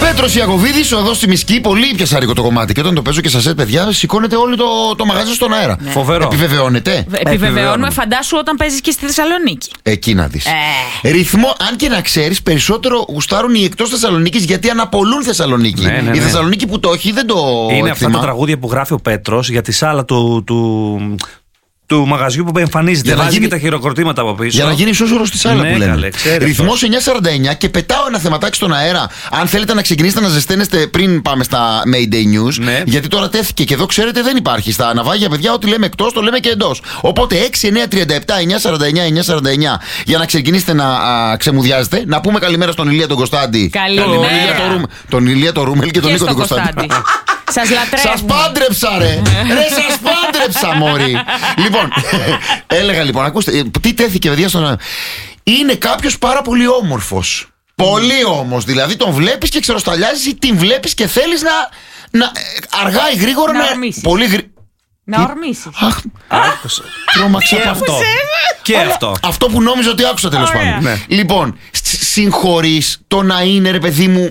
Πέτρος Ιακωβίδης, εδώ στη Μισκή, πολύ πιασάρικο το κομμάτι. Και όταν το παίζω και σας παιδιά, σηκώνεται όλο το μαγαζί στον αέρα. Ναι. Φοβερό. Επιβεβαιώνεται. Επιβεβαιώνουμε, φαντάσου όταν παίζεις και στη Θεσσαλονίκη. Εκεί να δεις. Ρυθμό, αν και να ξέρεις, περισσότερο γουστάρουν οι εκτός Θεσσαλονίκης γιατί αναπολούν Θεσσαλονίκη. Ναι. Η Θεσσαλονίκη που το έχει δεν το. Είναι εκτιμά. αυτά τα τραγούδια που γράφει ο Πέτρος για τη σάλα του μαγαζιού που εμφανίζεται. Βάζει και τα χειροκροτήματα από πίσω. Για να γίνει σώσορος στη σάλα, ναι, που λέμε. Καλέ, Ρυθμός 9:49 και πετάω ένα θεματάκι στον αέρα. Αν θέλετε να ξεκινήσετε να ζεσταίνεστε πριν πάμε στα Mayday News. Ναι. Γιατί τώρα τέθηκε και εδώ ξέρετε δεν υπάρχει. Στα ναυάγια, παιδιά, ό,τι λέμε εκτός το λέμε και εντός. Οπότε 6, 9, 37, 9:49, 9:49 για να ξεκινήσετε να ξεμουδιάζετε. Να πούμε καλημέρα στον Ηλία τον Κωνστάντη. Καλημέρα. Τον Ηλία τον Ρούμελ και τον Νίκο τον Κωνστάντη. Σας λατρεύω. Σας πάντρεψα, ρε! Σας πάντρεψα, μωρή! Λοιπόν, έλεγα λοιπόν, ακούστε, τι τέθηκε, παιδιά, στον. Είναι κάποιος πάρα πολύ όμορφος. Πολύ όμως, δηλαδή τον βλέπεις και ξεροσταλιάζεις ή την βλέπεις και θέλεις να αργά ή γρήγορα να. Πολύ γρήγορα. Να ορμήσεις. Αχ, τρόμαξα από αυτό. Και αυτό. Αυτό που νόμιζα ότι άκουσα τέλος πάντων. Ναι. Λοιπόν, συγχωρείς το να είναι, ρε παιδί μου.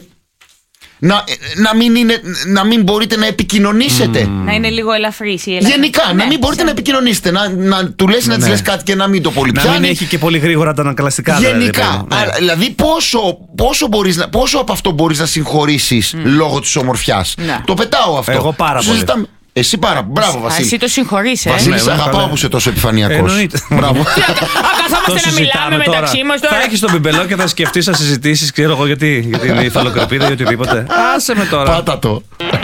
Να μην μπορείτε να επικοινωνήσετε. Να είναι λίγο ελαφρύς. Γενικά, να μην μπορείτε να επικοινωνήσετε. Να του λες να της λες κάτι και να μην το πολύ πιάνει. Να μην έχει και πολύ γρήγορα τα ανακλαστικά. Γενικά. Δηλαδή, πόσο από αυτό μπορείς να συγχωρήσεις λόγω της ομορφιάς. Το πετάω αυτό. Εγώ πάρα πολύ. Εσύ μπράβο, Βασίλη. Εσύ το συγχωρείς, Βασίλη, σε αγαπάω που είσαι τόσο επιφανειακός. Εννοείται. Μπράβο. Καθόμαστε να μιλάμε μεταξύ μας τώρα. Θα έχεις τον μπιμπελό και θα σκεφτείς να συζητήσεις, ξέρω εγώ για την υφαλοκρηπίδα ή οτιδήποτε. Άσε με τώρα. Πάτα το.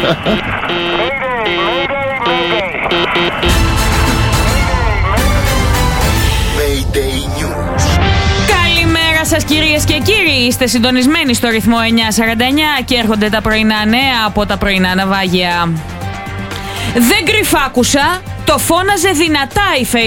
Καλημέρα σας, κυρίες και κύριοι. Είστε συντονισμένοι στο ρυθμό 9:49 και έρχονται τα πρωινά νέα από τα πρωινά ναυάγια. Δεν κρυφάκουσα, το φώναζε δυνατά η